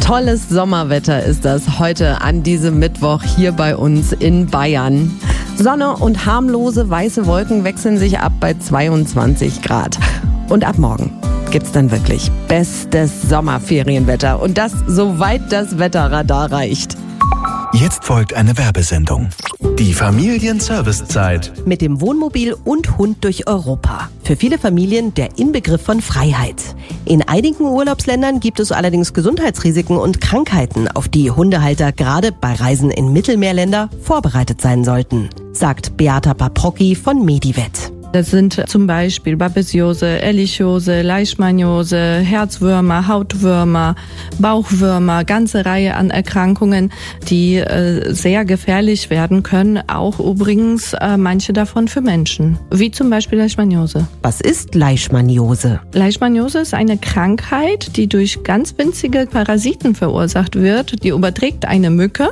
Tolles Sommerwetter ist das heute an diesem Mittwoch hier bei uns in Bayern. Sonne und harmlose weiße Wolken wechseln sich ab bei 22 Grad. Und ab morgen gibt's dann wirklich bestes Sommerferienwetter. Und das, soweit das Wetterradar reicht. Jetzt folgt eine Werbesendung. Die Familienservicezeit. Mit dem Wohnmobil und Hund durch Europa. Für viele Familien der Inbegriff von Freiheit. In einigen Urlaubsländern gibt es allerdings Gesundheitsrisiken und Krankheiten, auf die Hundehalter gerade bei Reisen in Mittelmeerländer vorbereitet sein sollten, sagt Beata Paprocki von Medivet. Das sind zum Beispiel Babesiose, Ehrlichiose, Leishmaniose, Herzwürmer, Hautwürmer, Bauchwürmer, ganze Reihe an Erkrankungen, die sehr gefährlich werden können, auch übrigens manche davon für Menschen, wie zum Beispiel Leishmaniose. Was ist Leishmaniose? Leishmaniose ist eine Krankheit, die durch ganz winzige Parasiten verursacht wird. Die überträgt eine Mücke.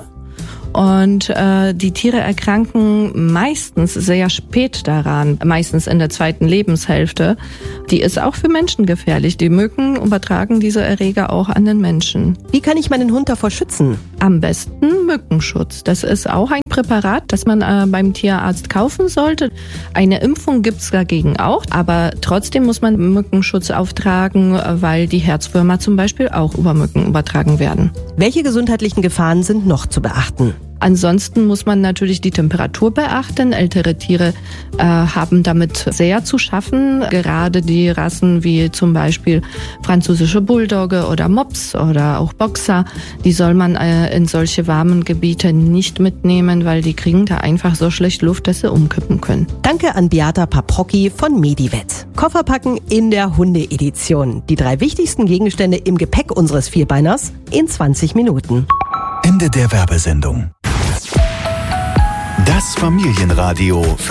Und die Tiere erkranken meistens sehr spät daran, meistens in der zweiten Lebenshälfte. Die ist auch für Menschen gefährlich. Die Mücken übertragen diese Erreger auch an den Menschen. Wie kann ich meinen Hund davor schützen? Am besten Mückenschutz. Das ist auch ein Präparat, das man beim Tierarzt kaufen sollte. Eine Impfung gibt's dagegen auch, aber trotzdem muss man Mückenschutz auftragen, weil die Herzwürmer zum Beispiel auch über Mücken übertragen werden. Welche gesundheitlichen Gefahren sind noch zu beachten? Ansonsten muss man natürlich die Temperatur beachten. Ältere Tiere haben damit sehr zu schaffen. Gerade die Rassen wie zum Beispiel französische Bulldogge oder Mops oder auch Boxer, die soll man in solche warmen Gebiete nicht mitnehmen, weil die kriegen da einfach so schlecht Luft, dass sie umkippen können. Danke an Beata Paprocki von Medivet. Kofferpacken in der Hunde-Edition. Die 3 wichtigsten Gegenstände im Gepäck unseres Vierbeiners in 20 Minuten. Ende der Werbesendung. Das Familienradio.